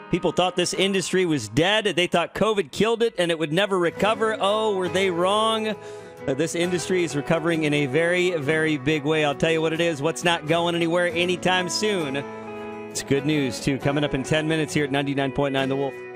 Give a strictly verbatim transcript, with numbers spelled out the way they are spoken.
People thought this industry was dead. They thought COVID killed it and it would never recover. Oh, were they wrong? Uh, this industry is recovering in a very, very big way. I'll tell you what it is. What's not going anywhere anytime soon. It's good news, too. Coming up in ten minutes here at ninety-nine point nine The Wolf.